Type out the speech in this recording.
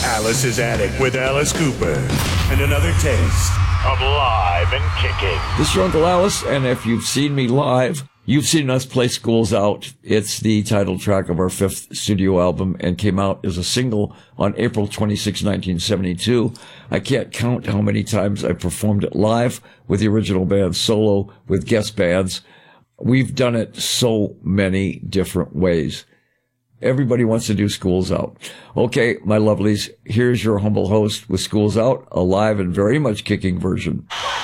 Alice's Attic with Alice Cooper. And another taste of live and kicking. This is your Uncle Alice, and if you've seen me live, you've seen us play Schools Out. It's the title track of our 5th studio album and came out as a single on April 26, 1972. I can't count how many times I performed it live with the original band, solo, with guest bands. We've done it so many different ways. Everybody wants to do Schools Out. Okay, my lovelies, here's your humble host with Schools Out, a live and very much kicking version.